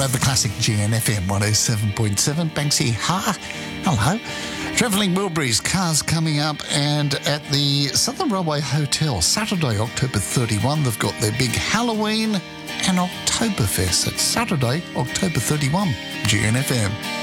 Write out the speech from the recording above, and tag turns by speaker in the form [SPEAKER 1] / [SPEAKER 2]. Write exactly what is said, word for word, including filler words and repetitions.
[SPEAKER 1] Over classic G N F M one oh seven point seven. Banksy, ha, hello. Travelling Wilburys, cars coming up, and at the Southern Railway Hotel, Saturday, October thirty-first, they've got their big Halloween and Oktoberfest. It's Saturday, October thirty-first, G N F M.